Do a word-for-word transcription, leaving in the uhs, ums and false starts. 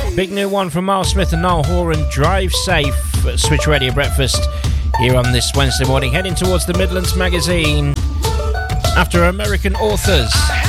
Big new one from Miles Smith and Niall Horan, Drive Safe, Switch Radio Breakfast here on this Wednesday morning, heading towards the Midlands Magazine after American Authors.